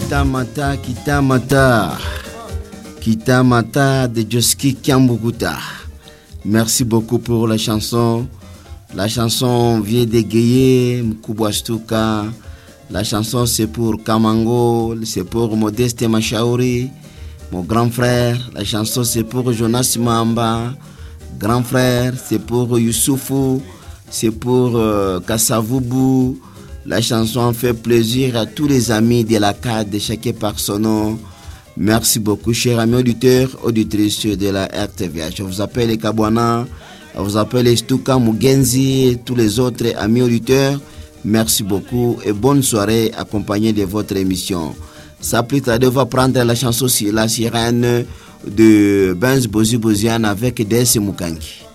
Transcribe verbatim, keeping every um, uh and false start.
Kitamata, Kitamata, Kitamata de Joski Kiambukuta. Merci beaucoup pour la chanson. La chanson vient d'égayer Mkubwastuka. La chanson c'est pour Kamango, c'est pour Modeste Machauri, mon grand frère. La chanson c'est pour Jonas Mamba, grand frère. C'est pour Youssoufou, c'est pour euh, Kassavubu. La chanson fait plaisir à tous les amis de la C A D, chacun par son nom. Merci beaucoup, chers amis auditeurs, auditrices de la R T V H. Je vous appelle les Kabwana, je vous appelle les Stuka, Mugenzi et tous les autres amis auditeurs. Merci beaucoup et bonne soirée accompagnée de votre émission. Saplita va prendre la chanson La Sirène de Benz Bozi Boziane avec D S Mukangi.